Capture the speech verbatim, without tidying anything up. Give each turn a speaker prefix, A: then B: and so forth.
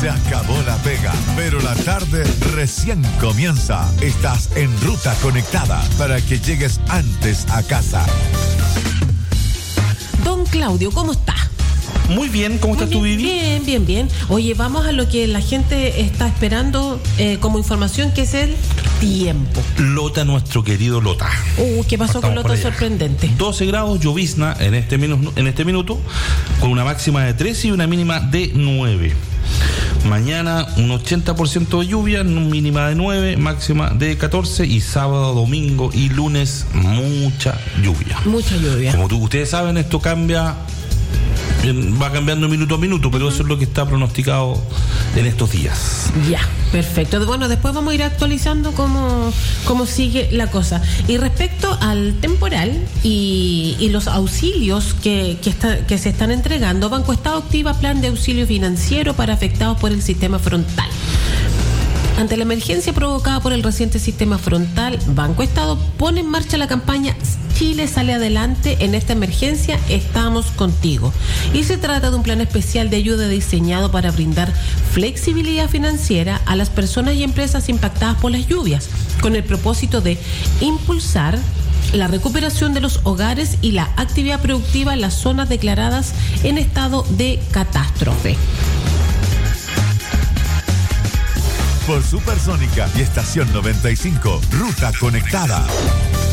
A: Se acabó la pega, pero la tarde recién comienza. Estás en Ruta Conectada para que llegues antes a casa.
B: Don Claudio, ¿cómo está?
C: Muy bien, ¿cómo estás tú, Vivi?
B: Bien, bien, bien. Oye, vamos a lo que la gente está esperando eh, como información, que es el tiempo.
C: Lota, nuestro querido Lota.
B: Uh, ¿qué pasó
C: Partamos
B: con Lota sorprendente?
C: doce grados, llovizna en este, minu- en este minuto, con una máxima de trece y una mínima de nueve. Mañana un ochenta por ciento de lluvia, mínima de nueve, máxima de catorce, y sábado, domingo y lunes mucha lluvia.
B: Mucha lluvia.
C: Como tú, ustedes saben, esto cambia, va cambiando minuto a minuto, pero eso es lo que está pronosticado en estos días.
B: Ya, perfecto. Bueno, después vamos a ir actualizando cómo, cómo sigue la cosa. Y respecto al temporal y, y los auxilios que, que, está, que se están entregando, Banco Estado activa plan de auxilio financiero para afectados por el sistema frontal. Ante la emergencia provocada por el reciente sistema frontal, Banco Estado pone en marcha la campaña Chile sale adelante. En esta emergencia estamos contigo. Y se trata de un plan especial de ayuda diseñado para brindar flexibilidad financiera a las personas y empresas impactadas por las lluvias, con el propósito de impulsar la recuperación de los hogares y la actividad productiva en las zonas declaradas en estado de catástrofe.
A: Por Supersónica y Estación noventa y cinco, Ruta Conectada.